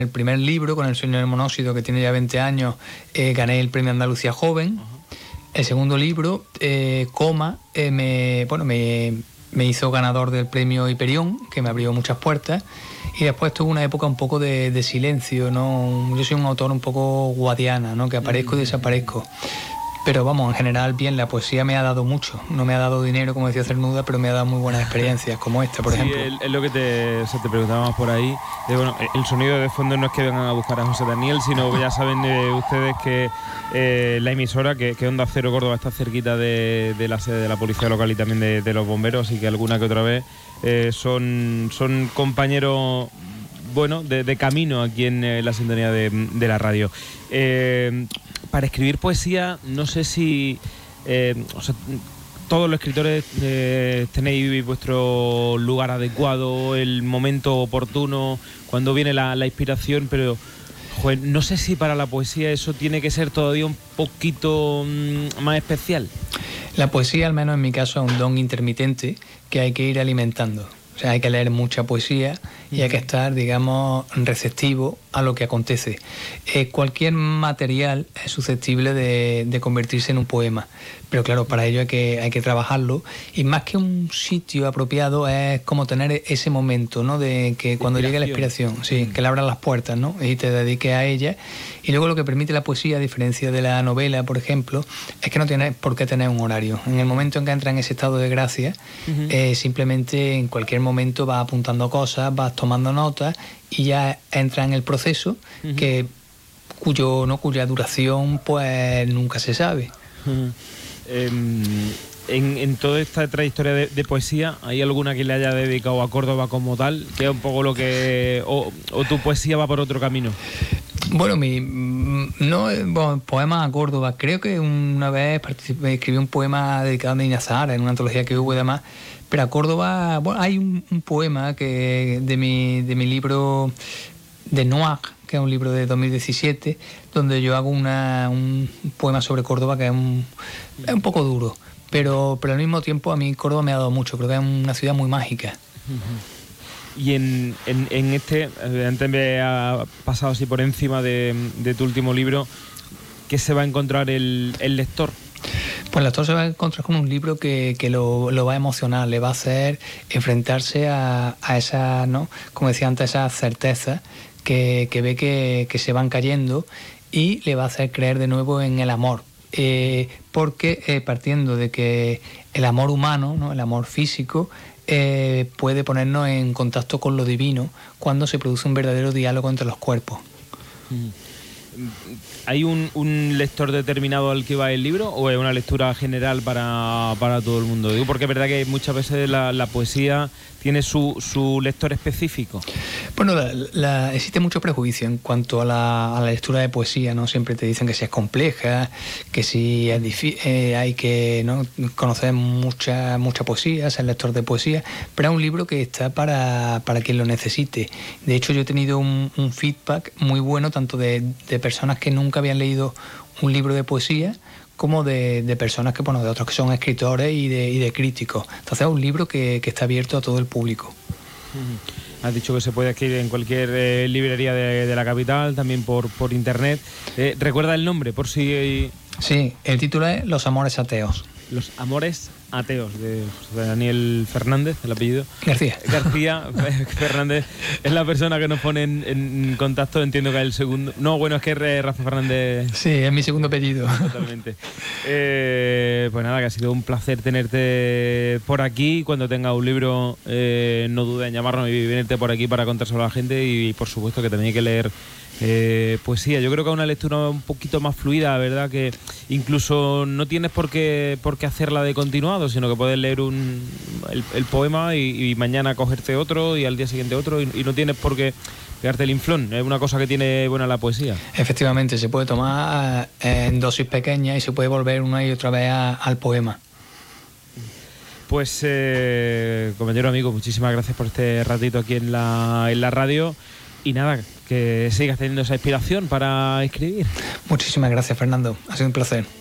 el primer libro, Con el sueño del monóxido, que tiene ya 20 años, gané el premio Andalucía Joven. El segundo libro, Coma, me hizo ganador del premio Hiperión, que me abrió muchas puertas. Y después tuve una época un poco de silencio, ¿no? Yo soy un autor un poco guadiana, ¿no? Que aparezco y desaparezco. Pero vamos, en general bien, la poesía me ha dado mucho. No me ha dado dinero, como decía Cernuda, pero me ha dado muy buenas experiencias, como esta, por ejemplo. Sí, es lo que te preguntábamos por ahí. Bueno, el sonido de fondo no es que vengan a buscar a José Daniel, sino que ya saben ustedes que la emisora, que Onda Cero Córdoba, está cerquita de la sede de la policía local y también de los bomberos, así que alguna que otra vez son compañeros, bueno, de camino aquí en la sintonía de la radio. Para escribir poesía, no sé si todos los escritores tenéis vuestro lugar adecuado, el momento oportuno, cuando viene la inspiración, pero joder, no sé si para la poesía eso tiene que ser todavía un poquito más especial. La poesía, al menos en mi caso, es un don intermitente que hay que ir alimentando. O sea, hay que leer mucha poesía y hay que estar, digamos, receptivo a lo que acontece. Cualquier material es susceptible de convertirse en un poema, pero claro, para ello hay que trabajarlo, y más que un sitio apropiado es como tener ese momento, ¿no? De que cuando llegue la inspiración, sí, que le abran las puertas, ¿no? Y te dediques a ella. Y luego lo que permite la poesía, a diferencia de la novela, por ejemplo, es que no tienes por qué tener un horario. En el momento en que entras en ese estado de gracia, simplemente en cualquier momento vas apuntando cosas, vas tomando notas y ya entras en el proceso cuya duración pues nunca se sabe. En toda esta trayectoria de poesía, ¿hay alguna que le haya dedicado a Córdoba como tal? Que es un poco lo que... o tu poesía va por otro camino. Bueno, poemas a Córdoba. Creo que una vez escribí un poema dedicado a Medina Zahara en una antología que hubo y demás. Pero a Córdoba, bueno, hay un poema que de mi libro de Noir, que es un libro de 2017, donde yo hago un poema sobre Córdoba que es un poco duro. Pero al mismo tiempo a mí Córdoba me ha dado mucho. Creo que es una ciudad muy mágica. Y en antes me ha pasado así por encima de tu último libro, ¿qué se va a encontrar el lector? Pues el lector se va a encontrar con un libro que lo va a emocionar, le va a hacer enfrentarse a esas, ¿no? Como decía antes, esas certezas que ve que se van cayendo, y le va a hacer creer de nuevo en el amor. Porque partiendo de que el amor humano, ¿no? El amor físico, puede ponernos en contacto con lo divino cuando se produce un verdadero diálogo entre los cuerpos. ¿Hay un lector determinado al que va el libro o es una lectura general para todo el mundo? Digo, porque es verdad que muchas veces la poesía tiene su lector específico. Bueno, existe mucho prejuicio en cuanto a la lectura de poesía, ¿no? Siempre te dicen que si es compleja, que si es difícil, hay que, ¿no?, conocer mucha poesía, ser lector de poesía, pero es un libro que está para quien lo necesite. De hecho, yo he tenido un feedback muy bueno, tanto de personas que nunca habían leído un libro de poesía, como de personas que, bueno, de otros que son escritores y de críticos. Entonces es un libro que está abierto a todo el público. Has dicho que se puede adquirir en cualquier librería de la capital, también por internet. ¿Recuerda el nombre, por si...? Sí, el título es Los amores ateos. Los amores ateos, de José Daniel Fernández, el apellido. García Fernández es la persona que nos pone en contacto. Entiendo que es el segundo. No, bueno, es que es Rafa Fernández. Sí, es mi segundo apellido. Totalmente. Pues nada, que ha sido un placer tenerte por aquí. Cuando tengas un libro, no dudes en llamarnos y venirte por aquí para contárselo a la gente. Y por supuesto que también hay que leer poesía. Yo creo que es una lectura un poquito más fluida, ¿verdad? Que incluso no tienes por qué hacerla de continuado, sino que puedes leer el poema y mañana cogerte otro y al día siguiente otro, y no tienes por qué pegarte el inflón. Es una cosa que tiene buena la poesía. Efectivamente, se puede tomar en dosis pequeñas y se puede volver una y otra vez al poema. Pues, compañero amigo, muchísimas gracias por este ratito aquí en la radio. Y nada, que sigas teniendo esa inspiración para escribir. Muchísimas gracias, Fernando. Ha sido un placer.